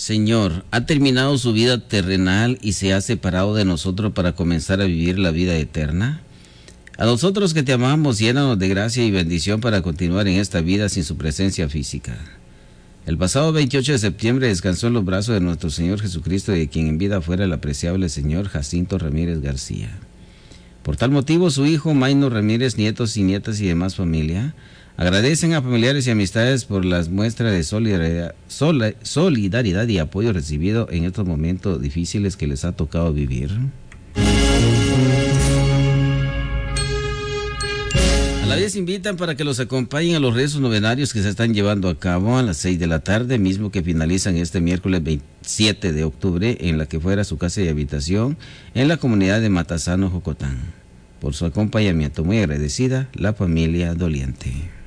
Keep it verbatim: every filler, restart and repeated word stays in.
Señor, ha terminado su vida terrenal y se ha separado de nosotros para comenzar a vivir la vida eterna. A nosotros que te amamos, llénanos de gracia y bendición para continuar en esta vida sin su presencia física. El pasado veintiocho de septiembre descansó en los brazos de nuestro Señor Jesucristo, de quien en vida fuera el apreciable señor Jacinto Ramírez García. Por tal motivo, su hijo Maynor Ramírez, nietos y nietas y demás familia, agradecen a familiares y amistades por las muestras de solidaridad, solidaridad y apoyo recibido en estos momentos difíciles que les ha tocado vivir. A la vez invitan para que los acompañen a los rezos novenarios que se están llevando a cabo a las seis de la tarde, mismo que finalizan este miércoles veintisiete de octubre en la que fuera su casa de habitación en la comunidad de Matasano, Jocotán. Por su acompañamiento, muy agradecida, la familia doliente.